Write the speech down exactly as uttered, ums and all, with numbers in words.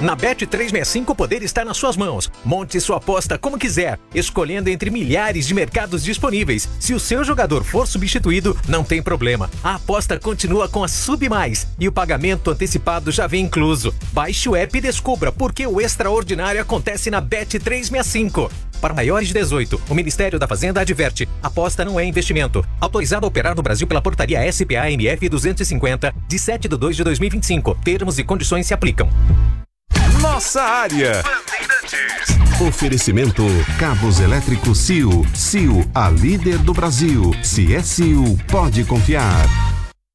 Na Bet trezentos e sessenta e cinco o poder está nas suas mãos. Monte sua aposta como quiser, escolhendo entre milhares de mercados disponíveis. Se o seu jogador for substituído, não tem problema. A aposta continua com a Submais e o pagamento antecipado já vem incluso. Baixe o app e descubra por que o extraordinário acontece na Bet trezentos e sessenta e cinco. Para maiores de dezoito, o Ministério da Fazenda adverte: aposta não é investimento. Autorizado a operar no Brasil pela portaria S P A M F duzentos e cinquenta, de sete de dois de dois mil e vinte e cinco. Termos e condições se aplicam. Nossa área. Oferecimento Cabos Elétricos C I O. C I O, a líder do Brasil. Se é C I O, pode confiar.